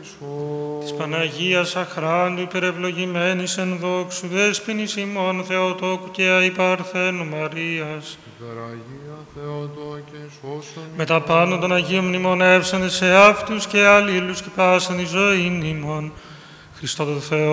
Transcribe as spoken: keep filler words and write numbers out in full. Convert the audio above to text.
Της Παναγίας αχράντου υπερευλογημένης εν δόξου δέσποινης ημών Θεοτόκου και αϊπαρθένου Μαρίας. Υπεραγία Θεοτόκε σώσον. Με τα πάνω των Αγίων μνημονεύσαντε σε αυτούς και αλλήλους και πάσαν η ζωή ημών. Χριστό το Θεό.